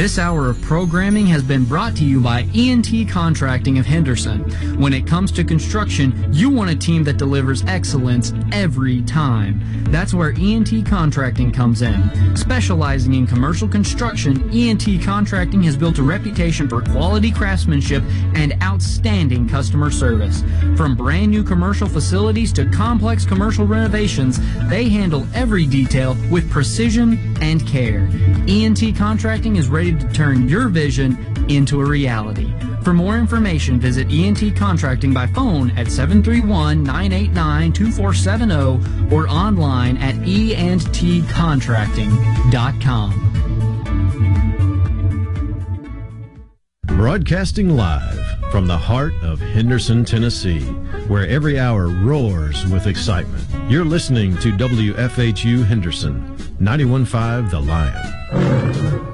This hour of programming has been brought to you by E&T Contracting of Henderson. When it comes to construction, you want a team that delivers excellence every time. That's where E&T Contracting comes in. Specializing in commercial construction, E&T Contracting has built a reputation for quality craftsmanship and outstanding customer service. From brand new commercial facilities to complex commercial renovations, they handle every detail with precision and care. E&T Contracting is ready to turn your vision into a reality. For more information, visit E&T Contracting by phone at 731-989-2470 or online at eandtcontracting.com. Broadcasting live from the heart of Henderson, Tennessee, where every hour roars with excitement. You're listening to WFHU Henderson, 91.5 The Lion.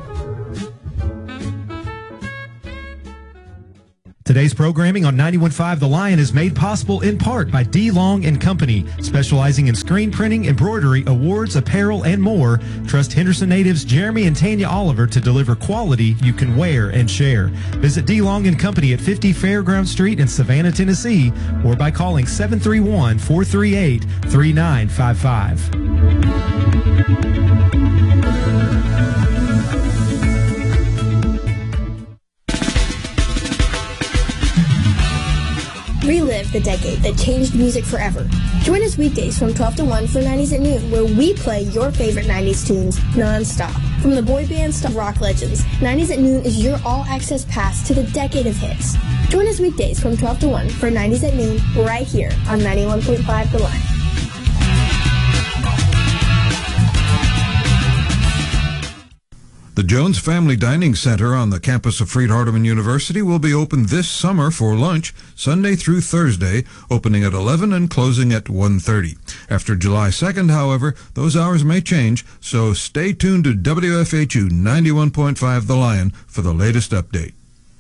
Today's programming on 91.5 The Lion is made possible in part by D. Long & Company, specializing in screen printing, embroidery, awards, apparel, and more. Trust Henderson natives Jeremy and Tanya Oliver to deliver quality you can wear and share. Visit D. Long & Company at 50 Fairground Street in Savannah, Tennessee, or by calling 731-438-3955. Relive the decade that changed music forever. Join us weekdays from 12 to 1 for 90s at Noon, where we play your favorite 90s tunes non-stop. From the boy bands to rock legends, 90s at Noon is your all-access pass to the decade of hits. Join us weekdays from 12 to 1 for 90s at Noon, right here on 91.5 The Line. The Jones Family Dining Center on the campus of Freed-Hardeman University will be open this summer for lunch, Sunday through Thursday, opening at 11 and closing at 1:30. After July 2nd, however, those hours may change, so stay tuned to WFHU 91.5 The Lion for the latest update.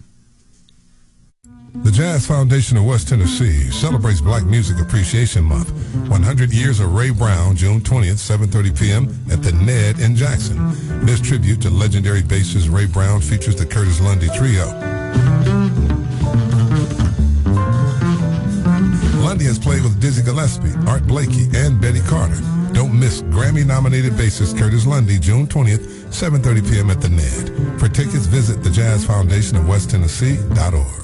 The Jazz Foundation of West Tennessee celebrates Black Music Appreciation Month. 100 Years of Ray Brown, June 20th, 7:30 p.m. at the Ned in Jackson. This tribute to legendary bassist Ray Brown features the Curtis Lundy Trio. Lundy has played with Dizzy Gillespie, Art Blakey, and Betty Carter. Don't miss Grammy-nominated bassist Curtis Lundy, June 20th, 7:30 p.m. at the Ned. For tickets, visit the Jazz Foundation of West Tennessee.org.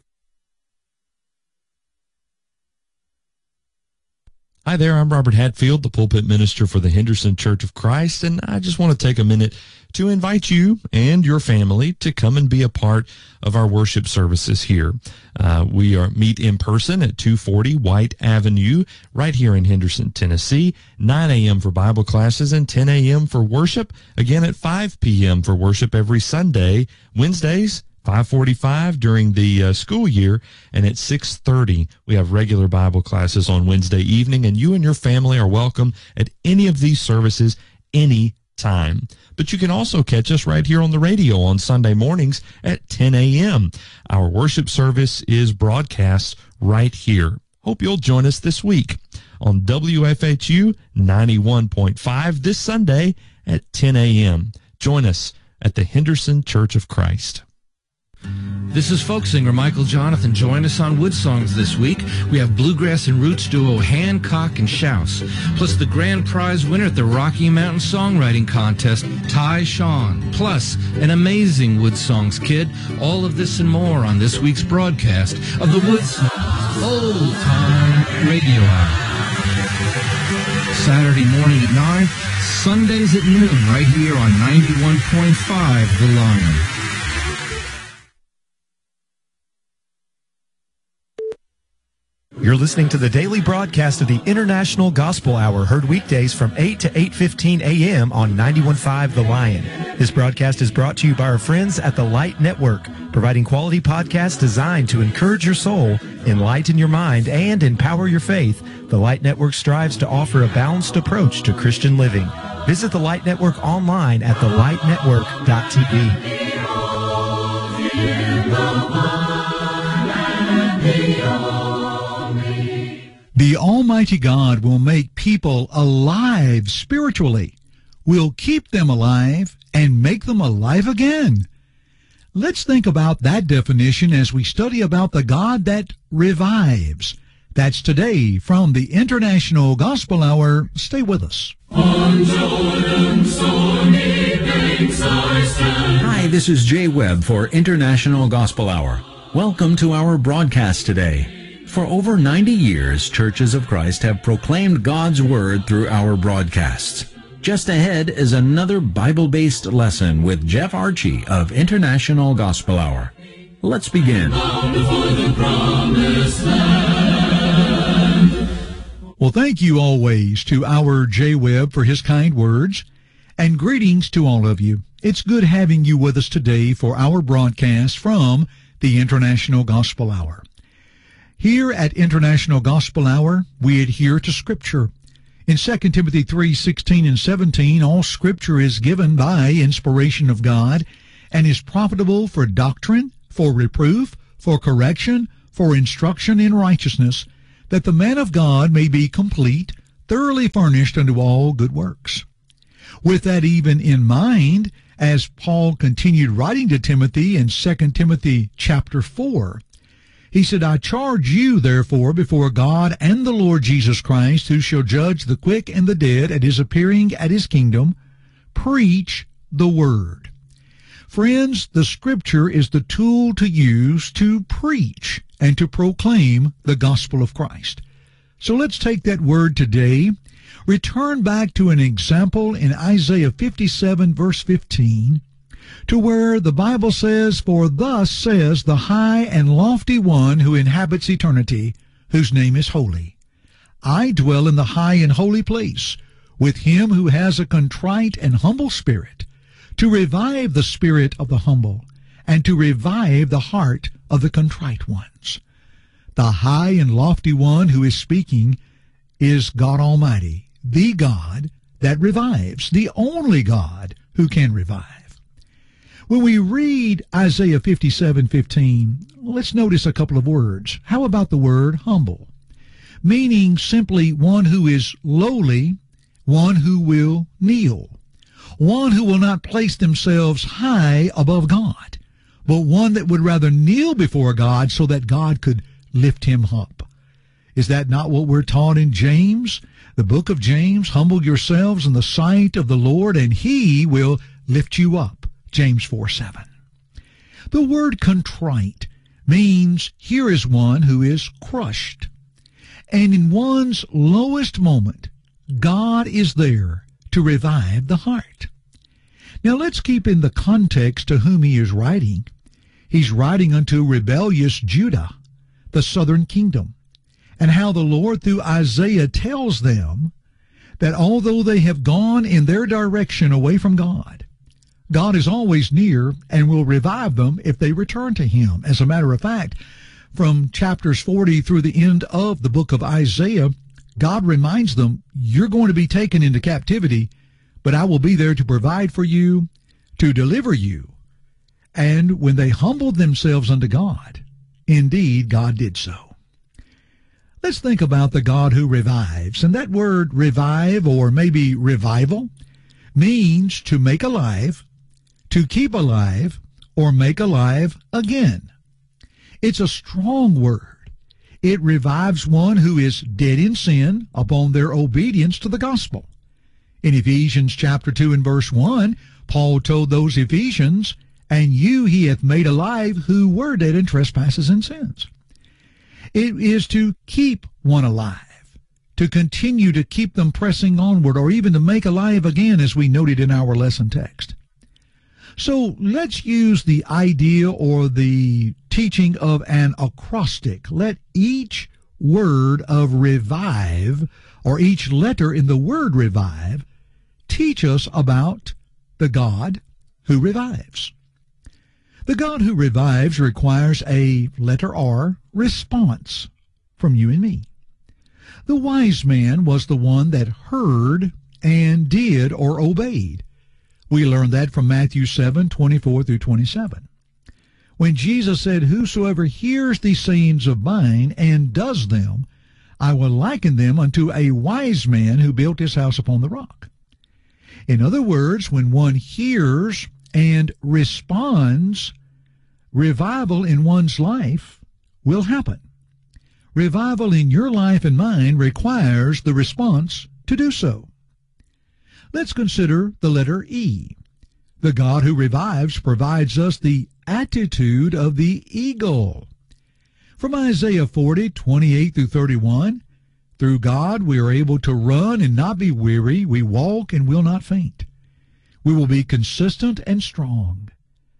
Hi there, I'm Robert Hatfield, the pulpit minister for the Henderson Church of Christ, and I just want to take a minute to invite you and your family to come and be a part of our worship services here. We meet in person at 240 White Avenue, right here in Henderson, Tennessee, 9 a.m. for Bible classes and 10 a.m. for worship, again at 5 p.m. for worship every Sunday, Wednesdays, 5:45 during the school year, and at 6:30 we have regular Bible classes on Wednesday evening, and you and your family are welcome at any of these services any time. But you can also catch us right here on the radio on Sunday mornings at 10 a.m. Our worship service is broadcast right here. Hope you'll join us this week on WFHU 91.5 this Sunday at 10 a.m. Join us at the Henderson Church of Christ. This is folk singer Michael Jonathan. Join us on Wood Songs this week. We have bluegrass and roots duo Hancock and Shouse, plus the grand prize winner at the Rocky Mountain Songwriting Contest, Ty Sean, plus an amazing Wood Songs kid. All of this and more on this week's broadcast of the Wood Songs Old Time Radio Hour. Saturday morning at 9, Sundays at noon, right here on 91.5 The Lion. You're listening to the daily broadcast of the International Gospel Hour, heard weekdays from 8 to 8:15 a.m. on 91.5 The Lion. This broadcast is brought to you by our friends at the Light Network, providing quality podcasts designed to encourage your soul, enlighten your mind, and empower your faith. The Light Network strives to offer a balanced approach to Christian living. Visit the Light Network online at thelightnetwork.tv. The Almighty God will make people alive spiritually, will keep them alive, and make them alive again. Let's think about that definition as we study about the God that revives. That's today from the International Gospel Hour. Stay with us. On Jordan's stormy banks I stand. Hi, this is Jay Webb for International Gospel Hour. Welcome to our broadcast today. For over 90 years, Churches of Christ have proclaimed God's Word through our broadcasts. Just ahead is another Bible-based lesson with Jeff Archie of International Gospel Hour. Let's begin. Well, thank you always to our Jay Webb for his kind words, and greetings to all of you. It's good having you with us today for our broadcast from the International Gospel Hour. Here at International Gospel Hour, we adhere to Scripture. In 2 Timothy 3:16 and 17, all Scripture is given by inspiration of God and is profitable for doctrine, for reproof, for correction, for instruction in righteousness, that the man of God may be complete, thoroughly furnished unto all good works. With that even in mind, as Paul continued writing to Timothy in 2 Timothy chapter 4, he said, I charge you, therefore, before God and the Lord Jesus Christ, who shall judge the quick and the dead at his appearing at his kingdom, preach the word. Friends, the Scripture is the tool to use to preach and to proclaim the gospel of Christ. So let's take that word today, return back to an example in Isaiah 57 verse 15, to where the Bible says, For thus says the high and lofty one who inhabits eternity, whose name is holy. I dwell in the high and holy place, with him who has a contrite and humble spirit, to revive the spirit of the humble, and to revive the heart of the contrite ones. The high and lofty one who is speaking is God Almighty, the God that revives, the only God who can revive. When we read Isaiah 57:15, let's notice a couple of words. How about the word humble? Meaning simply one who is lowly, one who will kneel, one who will not place themselves high above God, but one that would rather kneel before God so that God could lift him up. Is that not what we're taught in James? The book of James, humble yourselves in the sight of the Lord, and he will lift you up. James 4:7. The word contrite means here is one who is crushed. And in one's lowest moment, God is there to revive the heart. Now let's keep in the context to whom he is writing. He's writing unto rebellious Judah, the southern kingdom, and how the Lord through Isaiah tells them that although they have gone in their direction away from God, God is always near and will revive them if they return to him. As a matter of fact, from chapters 40 through the end of the book of Isaiah, God reminds them, you're going to be taken into captivity, but I will be there to provide for you, to deliver you. And when they humbled themselves unto God, indeed God did so. Let's think about the God who revives. And that word revive, or maybe revival, means to make alive, to keep alive, or make alive again. It's a strong word. It revives one who is dead in sin upon their obedience to the gospel. In Ephesians chapter 2 and verse 1, Paul told those Ephesians, and you he hath made alive who were dead in trespasses and sins. It is to keep one alive, to continue to keep them pressing onward, or even to make alive again, as we noted in our lesson text. So let's use the idea or the teaching of an acrostic. Let each word of revive, or each letter in the word revive, teach us about the God who revives. The God who revives requires a letter R, response, from you and me. The wise man was the one that heard and did or obeyed. We learn that from Matthew 7:24 through 27. When Jesus said, whosoever hears these sayings of mine and does them, I will liken them unto a wise man who built his house upon the rock. In other words, when one hears and responds, revival in one's life will happen. Revival in your life and mine requires the response to do so. Let's consider the letter E. The God who revives provides us the attitude of the eagle. From Isaiah 40:28 through 31, through God we are able to run and not be weary. We walk and will not faint. We will be consistent and strong.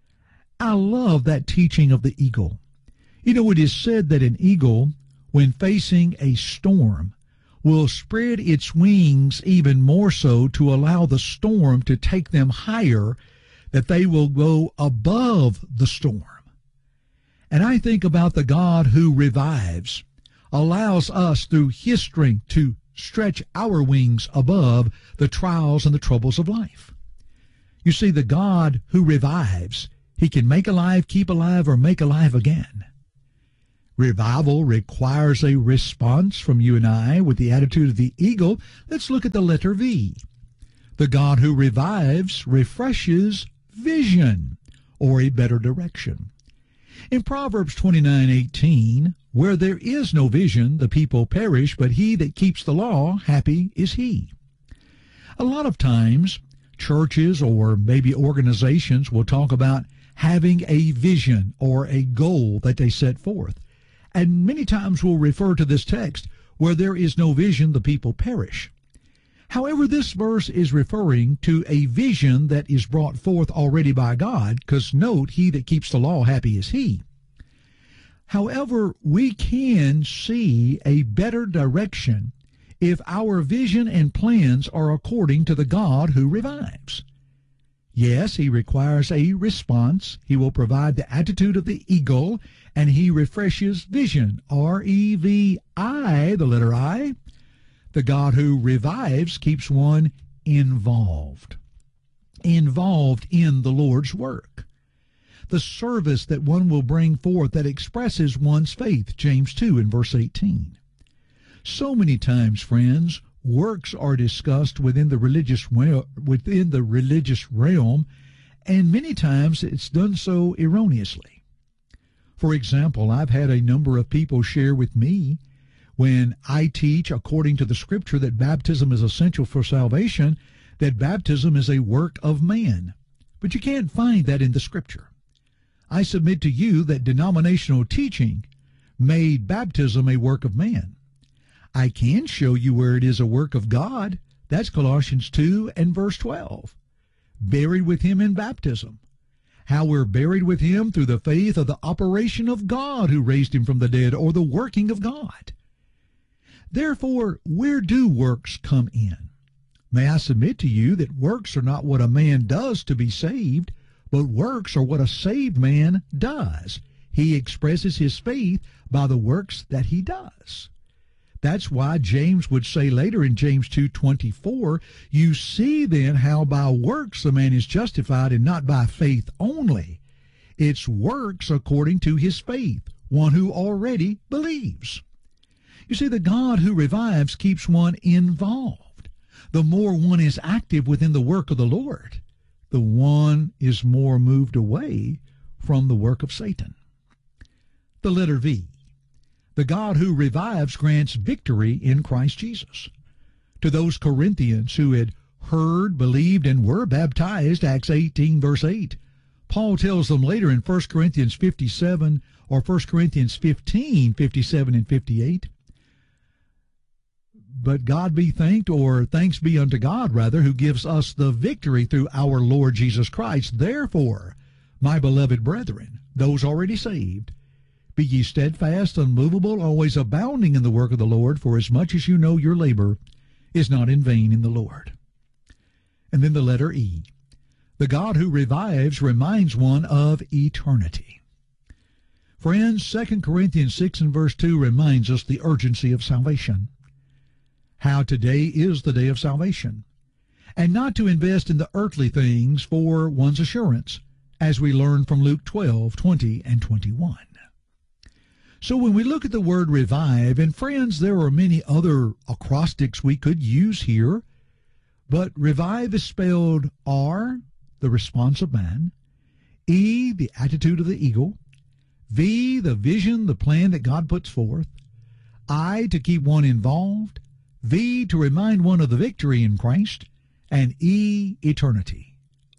I love that teaching of the eagle. You know, it is said that an eagle, when facing a storm, will spread its wings even more so to allow the storm to take them higher, that they will go above the storm. And I think about the God who revives, allows us through His strength to stretch our wings above the trials and the troubles of life. You see, the God who revives, He can make alive, keep alive, or make alive again. Revival requires a response from you and I with the attitude of the eagle. Let's look at the letter V. The God who revives refreshes vision, or a better direction. In Proverbs 29:18, where there is no vision, the people perish, but he that keeps the law, happy is he. A lot of times, churches or maybe organizations will talk about having a vision or a goal that they set forth. And many times will refer to this text, where there is no vision, the people perish. However, this verse is referring to a vision that is brought forth already by God, because note, he that keeps the law, happy is he. However, we can see a better direction if our vision and plans are according to the God who revives. Yes, he requires a response. He will provide the attitude of the eagle, and he refreshes vision, R-E-V-I, the letter I. The God who revives keeps one involved in the Lord's work. The service that one will bring forth that expresses one's faith, James 2 and verse 18. So many times, friends, works are discussed within the religious realm, and many times it's done so erroneously. For example, I've had a number of people share with me, when I teach according to the Scripture that baptism is essential for salvation, that baptism is a work of man. But you can't find that in the Scripture. I submit to you that denominational teaching made baptism a work of man. I can show you where it is a work of God. That's Colossians 2 and verse 12. Buried with him in baptism. How we're buried with him through the faith of the operation of God who raised him from the dead, or the working of God. Therefore, where do works come in? May I submit to you that works are not what a man does to be saved, but works are what a saved man does. He expresses his faith by the works that he does. That's why James would say later in James 2:24, you see then how by works a man is justified, and not by faith only. It's works according to his faith, one who already believes. You see, the God who revives keeps one involved. The more one is active within the work of the Lord, the one is more moved away from the work of Satan. The letter V. The God who revives grants victory in Christ Jesus. To those Corinthians who had heard, believed, and were baptized, Acts 18, verse 8, Paul tells them later in 1 Corinthians 57, or 1 Corinthians 15, 57 and 58, but God be thanked, or thanks be unto God, rather, who gives us the victory through our Lord Jesus Christ. Therefore, my beloved brethren, those already saved, be ye steadfast, unmovable, always abounding in the work of the Lord, for as much as you know your labor is not in vain in the Lord. And then the letter E. The God who revives reminds one of eternity. Friends, 2 Corinthians 6 and verse 2 reminds us the urgency of salvation. How today is the day of salvation, and not to invest in the earthly things for one's assurance, as we learn from Luke 12, 20 and 21. So when we look at the word revive, and friends, there are many other acrostics we could use here, But revive is spelled R, the response of man, E, the attitude of the eagle, V, the vision, the plan that God puts forth, I, to keep one involved, V, to remind one of the victory in Christ, and E, eternity.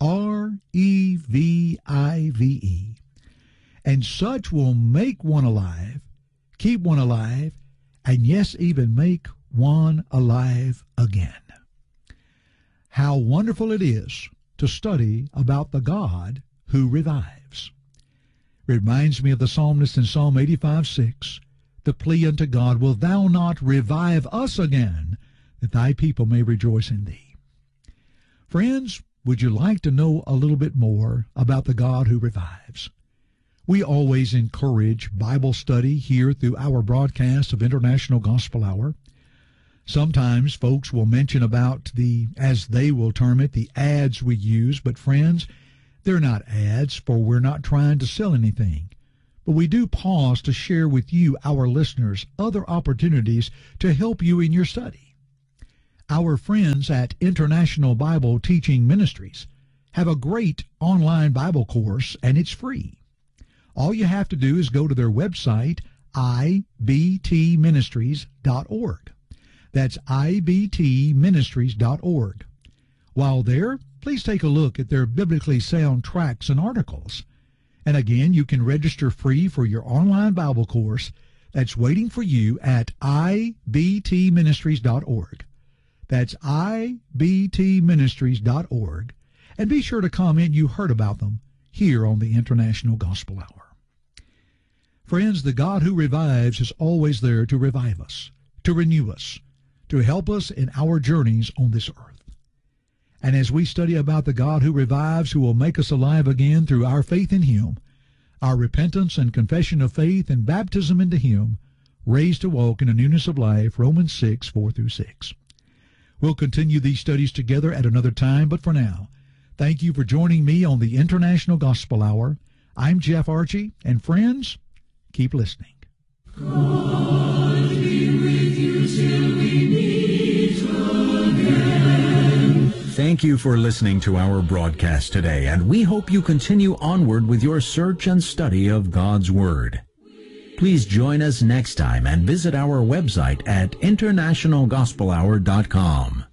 R-E-V-I-V-E. And such will make one alive, keep one alive, and yes, even make one alive again. How wonderful it is to study about the God who revives. It reminds me of the psalmist in Psalm 85:6, the plea unto God, "Wilt thou not revive us again, that thy people may rejoice in thee?" Friends, would you like to know a little bit more about the God who revives? We always encourage Bible study here through our broadcast of International Gospel Hour. Sometimes folks will mention about as they will term it, the ads we use, but friends, they're not ads, for we're not trying to sell anything. But we do pause to share with you, our listeners, other opportunities to help you in your study. Our friends at International Bible Teaching Ministries have a great online Bible course, and it's free. All you have to do is go to their website, ibtministries.org. That's ibtministries.org. While there, please take a look at their biblically sound tracts and articles. And again, you can register free for your online Bible course that's waiting for you at ibtministries.org. That's ibtministries.org. And be sure to comment you heard about them here on the International Gospel Hour. Friends, the God who revives is always there to revive us, to renew us, to help us in our journeys on this earth. And as we study about the God who revives, who will make us alive again through our faith in Him, our repentance and confession of faith and baptism into Him, raised to walk in a newness of life, Romans 6:4-6. We'll continue these studies together at another time, but for now, thank you for joining me on the International Gospel Hour. I'm Jeff Archie, and friends, keep listening. God be with you till we meet again. Thank you for listening to our broadcast today, and we hope you continue onward with your search and study of God's Word. Please join us next time and visit our website at internationalgospelhour.com.